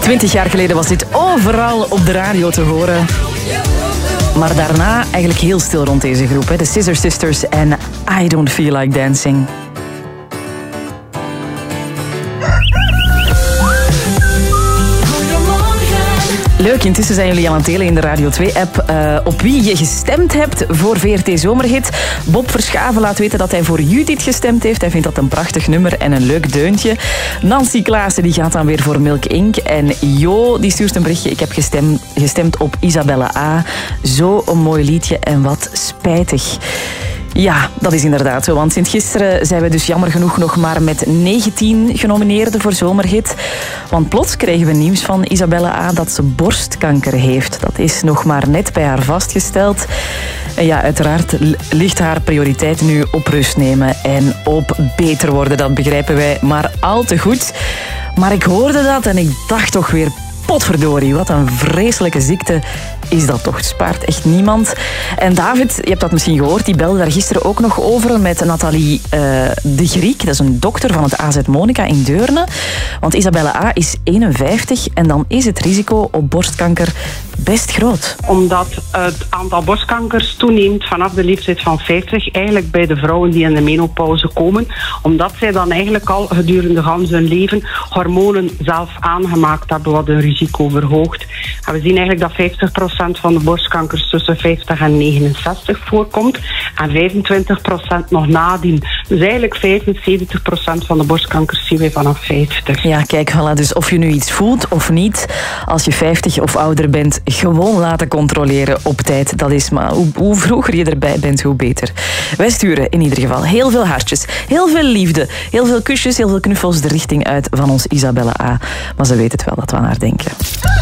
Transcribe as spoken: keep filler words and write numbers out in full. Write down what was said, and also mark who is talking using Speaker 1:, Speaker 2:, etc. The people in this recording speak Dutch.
Speaker 1: Twintig jaar geleden was dit overal op de radio te horen. Maar daarna eigenlijk heel stil rond deze groep. Hè? De Scissor Sisters en I Don't Feel Like Dancing. Leuk, intussen zijn jullie aan het delen in de Radio twee-app uh, op wie je gestemd hebt voor V R T Zomerhit. Bob Verschaven laat weten dat hij voor Judith gestemd heeft. Hij vindt dat een prachtig nummer en een leuk deuntje. Nancy Klaassen die gaat dan weer voor Milk Incorporated. En Jo die stuurt een berichtje. Ik heb gestemd, gestemd op Isabelle A. Zo een mooi liedje en wat spijtig. Ja, dat is inderdaad zo. Want sinds gisteren zijn we dus jammer genoeg nog maar met negentien genomineerden voor Zomerhit. Want plots kregen we nieuws van Isabelle A. dat ze borstkanker heeft. Dat is nog maar net bij haar vastgesteld. En ja, uiteraard ligt haar prioriteit nu op rust nemen en op beter worden. Dat begrijpen wij maar al te goed. Maar ik hoorde dat en ik dacht toch weer... Potverdorie, wat een vreselijke ziekte is dat toch. Het spaart echt niemand. En David, je hebt dat misschien gehoord, die belde daar gisteren ook nog over met Nathalie uh, de Griek. Dat is een dokter van het A Z Monica in Deurne. Want Isabelle A. is eenenvijftig en dan is het risico op borstkanker best groot.
Speaker 2: Omdat het aantal borstkankers toeneemt vanaf de leeftijd van vijftig, eigenlijk bij de vrouwen die in de menopauze komen. Omdat zij dan eigenlijk al gedurende gans hun leven hormonen zelf aangemaakt hebben wat hun risico verhoogt. En we zien eigenlijk dat vijftig procent van de borstkankers tussen vijftig en negenenzestig voorkomt en vijfentwintig procent nog nadien. Dus eigenlijk vijfenzeventig procent van de borstkankers zien wij vanaf vijftig.
Speaker 1: Ja, kijk, voilà, dus of je nu iets voelt of niet, als je vijftig of ouder bent, gewoon laten controleren op tijd. Dat is maar hoe, hoe vroeger je erbij bent, hoe beter. Wij sturen in ieder geval heel veel hartjes, heel veel liefde, heel veel kusjes, heel veel knuffels de richting uit van ons Isabelle A. Maar ze weet het wel dat we aan haar denken.